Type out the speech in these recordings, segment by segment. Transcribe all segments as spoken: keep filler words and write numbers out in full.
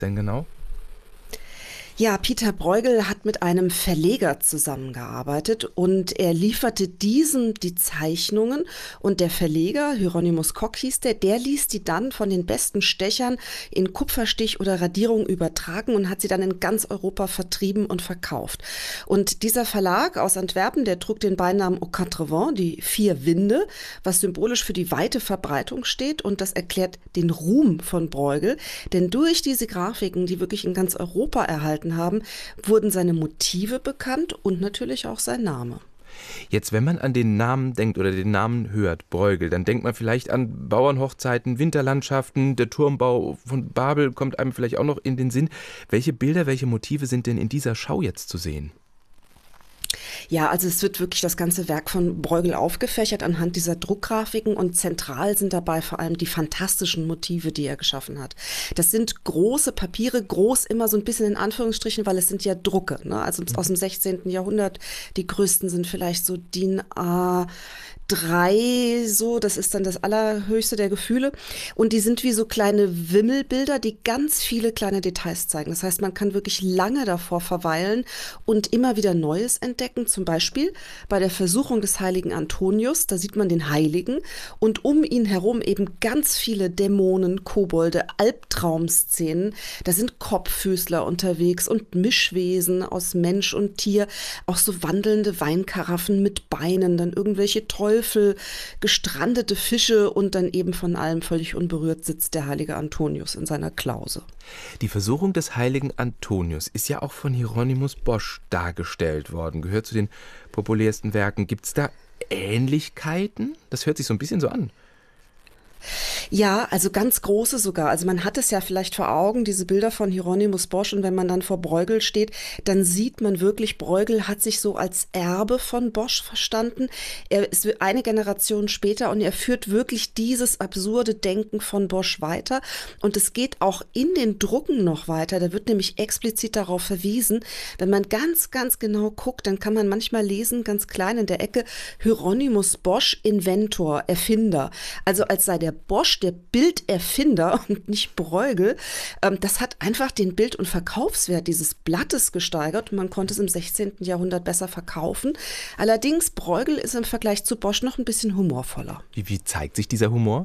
denn genau? Ja, Peter Bruegel hat mit einem Verleger zusammengearbeitet und er lieferte diesem die Zeichnungen und der Verleger, Hieronymus Kock hieß der, der ließ die dann von den besten Stechern in Kupferstich oder Radierung übertragen und hat sie dann in ganz Europa vertrieben und verkauft. Und dieser Verlag aus Antwerpen, der trug den Beinamen Aux Quatre Vents, die vier Winde, was symbolisch für die weite Verbreitung steht, und das erklärt den Ruhm von Bruegel, denn durch diese Grafiken, die wirklich in ganz Europa erhalten haben, wurden seine Motive bekannt und natürlich auch sein Name. Jetzt, wenn man an den Namen denkt oder den Namen hört, Bruegel, dann denkt man vielleicht an Bauernhochzeiten, Winterlandschaften, der Turmbau von Babel kommt einem vielleicht auch noch in den Sinn. Welche Bilder, welche Motive sind denn in dieser Schau jetzt zu sehen? Ja, also es wird wirklich das ganze Werk von Bruegel aufgefächert anhand dieser Druckgrafiken und zentral sind dabei vor allem die fantastischen Motive, die er geschaffen hat. Das sind große Papiere, groß immer so ein bisschen in Anführungsstrichen, weil es sind ja Drucke, ne? Also aus dem sechzehnten. Jahrhundert. Die größten sind vielleicht so D I N A drei, so, das ist dann das allerhöchste der Gefühle. Und die sind wie so kleine Wimmelbilder, die ganz viele kleine Details zeigen. Das heißt, man kann wirklich lange davor verweilen und immer wieder Neues entdecken. Zum Beispiel bei der Versuchung des heiligen Antonius, da sieht man den Heiligen und um ihn herum eben ganz viele Dämonen, Kobolde, Albtraumszenen. Da sind Kopffüßler unterwegs und Mischwesen aus Mensch und Tier, auch so wandelnde Weinkaraffen mit Beinen, dann irgendwelche Teufel, gestrandete Fische und dann eben von allem völlig unberührt sitzt der heilige Antonius in seiner Klause. Die Versuchung des heiligen Antonius ist ja auch von Hieronymus Bosch dargestellt worden, gehört zu den populärsten Werken. Gibt es da Ähnlichkeiten? Das hört sich so ein bisschen so an. Ja, also ganz große sogar. Also man hat es ja vielleicht vor Augen, diese Bilder von Hieronymus Bosch, und wenn man dann vor Bruegel steht, dann sieht man wirklich, Bruegel hat sich so als Erbe von Bosch verstanden. Er ist eine Generation später und er führt wirklich dieses absurde Denken von Bosch weiter und es geht auch in den Drucken noch weiter. Da wird nämlich explizit darauf verwiesen, wenn man ganz, ganz genau guckt, dann kann man manchmal lesen, ganz klein in der Ecke, Hieronymus Bosch, Inventor, Erfinder. Also als sei der Bosch der Bilderfinder und nicht Bruegel. Ähm, das hat einfach den Bild- und Verkaufswert dieses Blattes gesteigert und man konnte es im sechzehnten. Jahrhundert besser verkaufen. Allerdings, Bruegel ist im Vergleich zu Bosch noch ein bisschen humorvoller. Wie, wie zeigt sich dieser Humor?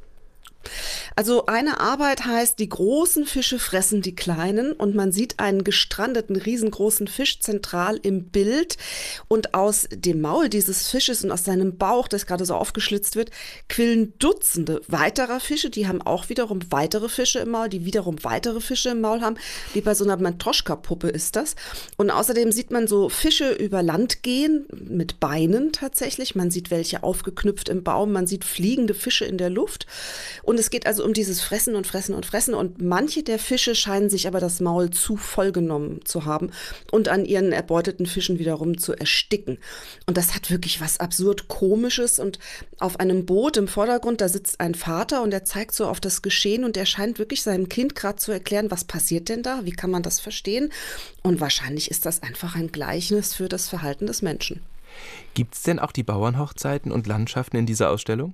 Also eine Arbeit heißt, die großen Fische fressen die kleinen und man sieht einen gestrandeten, riesengroßen Fisch zentral im Bild und aus dem Maul dieses Fisches und aus seinem Bauch, das gerade so aufgeschlitzt wird, quillen Dutzende weiterer Fische, die haben auch wiederum weitere Fische im Maul, die wiederum weitere Fische im Maul haben, wie bei so einer Matroschka-Puppe ist das. Und außerdem sieht man so Fische über Land gehen, mit Beinen tatsächlich, man sieht welche aufgeknüpft im Baum, man sieht fliegende Fische in der Luft. Und es geht also um dieses Fressen und Fressen und Fressen. Und manche der Fische scheinen sich aber das Maul zu vollgenommen zu haben und an ihren erbeuteten Fischen wiederum zu ersticken. Und das hat wirklich was absurd Komisches. Und auf einem Boot im Vordergrund, da sitzt ein Vater und er zeigt so auf das Geschehen und er scheint wirklich seinem Kind gerade zu erklären, was passiert denn da? Wie kann man das verstehen? Und wahrscheinlich ist das einfach ein Gleichnis für das Verhalten des Menschen. Gibt es denn auch die Bauernhochzeiten und Landschaften in dieser Ausstellung?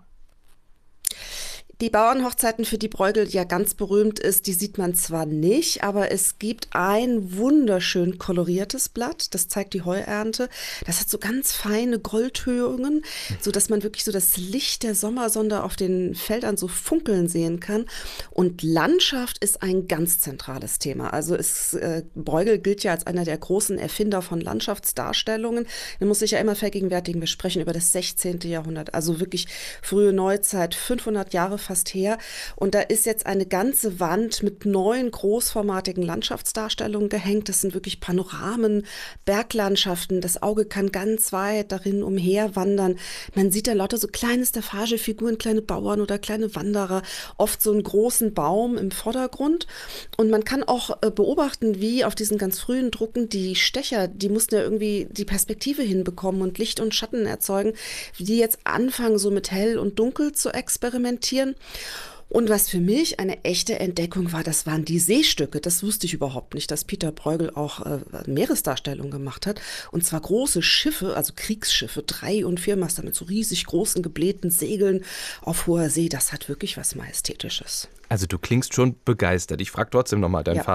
Die Bauernhochzeiten, für die Bruegel ja ganz berühmt ist, die sieht man zwar nicht, aber es gibt ein wunderschön koloriertes Blatt, das zeigt die Heuernte. Das hat so ganz feine Goldhöhungen, so dass man wirklich so das Licht der Sommersonne auf den Feldern so funkeln sehen kann. Und Landschaft ist ein ganz zentrales Thema. Also ist, äh, Bruegel gilt ja als einer der großen Erfinder von Landschaftsdarstellungen. Man muss sich ja immer vergegenwärtigen, wir sprechen über das sechzehnte. Jahrhundert, also wirklich frühe Neuzeit, fünfhundert Jahre fast her. Und da ist jetzt eine ganze Wand mit neun großformatigen Landschaftsdarstellungen gehängt. Das sind wirklich Panoramen, Berglandschaften. Das Auge kann ganz weit darin umherwandern. Man sieht da lauter so kleine Staffagefiguren, kleine Bauern oder kleine Wanderer, oft so einen großen Baum im Vordergrund. Und man kann auch beobachten, wie auf diesen ganz frühen Drucken die Stecher, die mussten ja irgendwie die Perspektive hinbekommen und Licht und Schatten erzeugen, wie die jetzt anfangen, so mit hell und dunkel zu experimentieren. Und was für mich eine echte Entdeckung war, das waren die Seestücke. Das wusste ich überhaupt nicht, dass Peter Bruegel auch äh, Meeresdarstellungen gemacht hat. Und zwar große Schiffe, also Kriegsschiffe, Drei- und Viermaster mit so riesig großen geblähten Segeln auf hoher See. Das hat wirklich was Majestätisches. Also du klingst schon begeistert. Ich frage trotzdem nochmal deinen Ja. Vater.